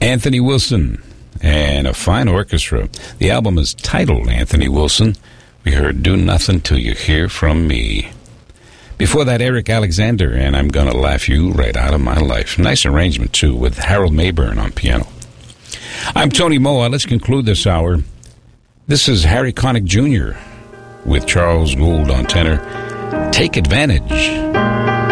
Anthony Wilson and a fine orchestra. The album is titled Anthony Wilson. We heard Do Nothing Till You Hear From Me. Before that, Eric Alexander and I'm Gonna Laugh You Right Out of My Life. Nice arrangement, too, with Harold Mayburn on piano. I'm Tony Moa. Let's conclude this hour. This is Harry Connick Jr. with Charles Gould on tenor. Take Advantage.